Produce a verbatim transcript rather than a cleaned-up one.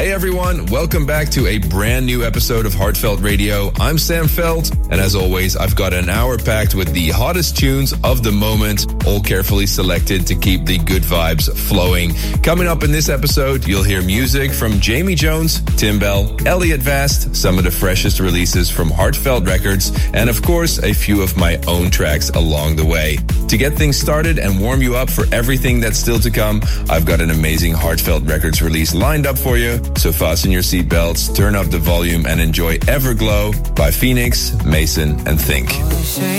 Hey everyone, welcome back to a brand new episode of Heartfelt Radio. I'm Sam Feld, and as always, I've got an hour packed with the hottest tunes of the moment, all carefully selected to keep the good vibes flowing. Coming up in this episode, you'll hear music from Jamie Jones, Tim Bell, Elliot Vast, some of the freshest releases from Heartfelt Records, and of course, a few of my own tracks along the way. To get things started and warm you up for everything that's still to come, I've got an amazing Heartfelt Records release lined up for you. So fasten your seatbelts, turn up the volume, and enjoy Everglow by Phoenix, Mason, and Think.